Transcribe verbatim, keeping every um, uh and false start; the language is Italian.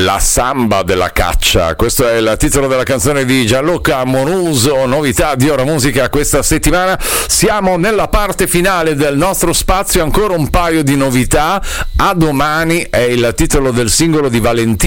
La samba della caccia, questo è il titolo della canzone di Gianluca Monuso, novità di Ora Musica questa settimana. Siamo nella parte finale del nostro spazio, ancora un paio di novità. A domani è il titolo del singolo di Valentina